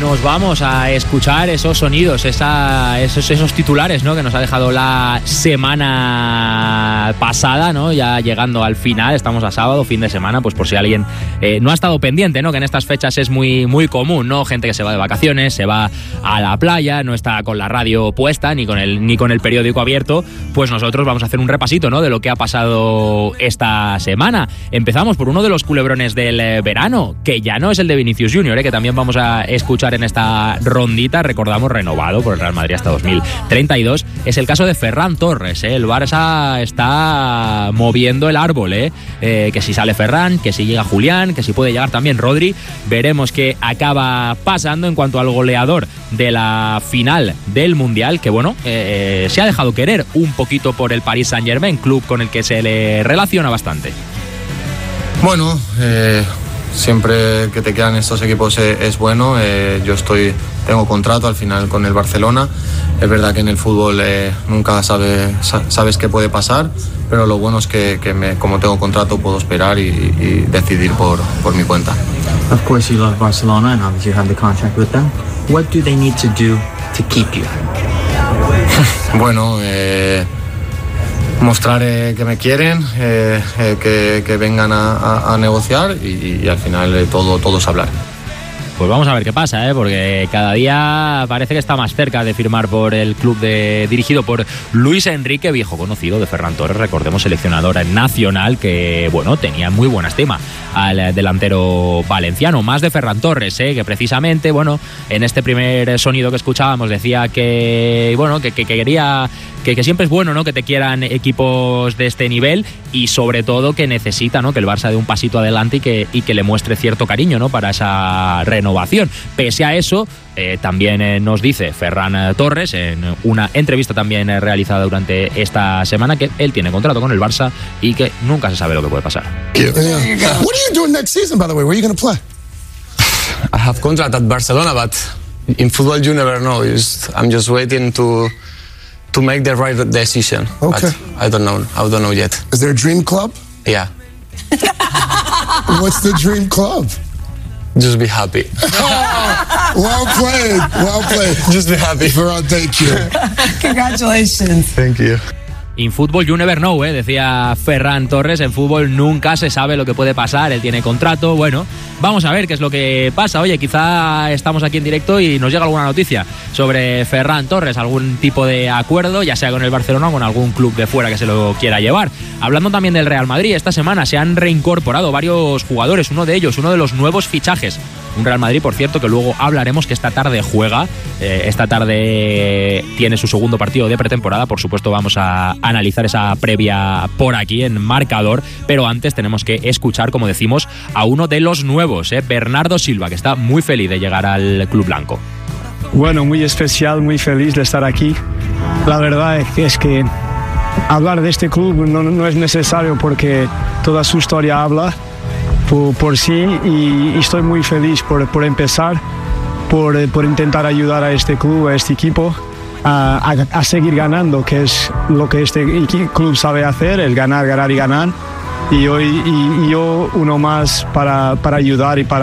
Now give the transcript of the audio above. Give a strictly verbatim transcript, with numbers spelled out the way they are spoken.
nos vamos a escuchar esos sonidos, esa, esos, esos titulares, ¿no?, que nos ha dejado la semana pasada, ¿no?, ya llegando al final. Estamos a sábado, fin de semana, pues por si alguien eh, no ha estado pendiente, ¿no?, que en estas fechas es muy, muy común, ¿no?, gente que se va de vacaciones, se va a la playa, no está con la radio puesta ni con el, ni con el periódico abierto. Pues nosotros vamos a hacer un repasito, ¿no?, de lo que ha pasado esta semana. Empezamos por uno de los culebrones del verano, que ya no es el de Vinicius Junior, ¿eh?, que también vamos a escuchar en esta rondita. Recordamos, renovado por el Real Madrid hasta dos mil treinta y dos. Es el caso de Ferran Torres, ¿eh? El Barça está moviendo el árbol, ¿eh? Eh, que si sale Ferran, que si llega Julián, que si puede llegar también Rodri. Veremos qué acaba pasando en cuanto al goleador de la final del Mundial, que bueno, eh, se ha dejado querer un poquito por el Paris Saint-Germain, club con el que se le relaciona bastante. Bueno, eh, siempre que te quedan estos equipos es, es bueno. Eh, yo estoy, tengo contrato al final con el Barcelona. Es verdad que en el fútbol eh, nunca sabe, sa, sabes qué puede pasar, pero lo bueno es que, que me, como tengo contrato puedo esperar y, y decidir por, por mi cuenta. Of course you love Barcelona and obviously you have the contract with them. What do they need to do to keep you? Bueno, eh, mostrar eh, que me quieren, eh, eh, que, que vengan a, a, a negociar y, y al final eh, todo, todo es hablar. Pues vamos a ver qué pasa, ¿eh? Porque cada día parece que está más cerca de firmar por el club de, dirigido por Luis Enrique, viejo conocido de Ferran Torres, recordemos, seleccionador nacional, que bueno, tenía muy buena estima al delantero valenciano. Más de Ferran Torres, ¿eh? Que precisamente, bueno, en este primer sonido que escuchábamos decía que bueno, que, que, que quería que, que siempre es bueno, ¿no?, que te quieran equipos de este nivel, y sobre todo que necesita, ¿no?, que el Barça dé un pasito adelante y que, y que le muestre cierto cariño, ¿no?, para esa renovación. Pese a eso, eh, también eh, nos dice Ferran Torres en una entrevista también eh, realizada durante esta semana que él tiene contrato con el Barça y que nunca se sabe lo que puede pasar. Yeah. What are you doing next season, by the way? Where are you going to play? I have contract at Barcelona, but in football you never know. Just, I'm just waiting to to make the right decision. Okay. But I don't know. I don't know yet. Is there a dream club? Yeah. What's the dream club? Just be happy. Oh, well played. Well played. Just be happy. Ferran, thank you. Congratulations. Thank you. In football you never know, ¿eh? Decía Ferran Torres. En fútbol nunca se sabe lo que puede pasar. Él tiene contrato. Bueno, vamos a ver qué es lo que pasa. Oye, quizá estamos aquí en directo y nos llega alguna noticia sobre Ferran Torres, algún tipo de acuerdo, ya sea con el Barcelona o con algún club de fuera que se lo quiera llevar. Hablando también del Real Madrid, esta semana se han reincorporado varios jugadores. Uno de ellos, uno de los nuevos fichajes. Un Real Madrid, por cierto, que luego hablaremos, que esta tarde juega. Eh, esta tarde tiene su segundo partido de pretemporada. Por supuesto, vamos a analizar esa previa por aquí en Marcador. Pero antes tenemos que escuchar, como decimos, a uno de los nuevos, eh, Bernardo Silva, que está muy feliz de llegar al club blanco. Bueno, muy especial, muy feliz de estar aquí. La verdad es que, es que hablar de este club no, no es necesario porque toda su historia habla por, por sí y, y estoy muy feliz por, por empezar, por, por intentar ayudar a este club, a este equipo a, a, a seguir ganando, que es lo que este club sabe hacer, el ganar, ganar y ganar. Y hoy y, y yo uno más para, para ayudar y para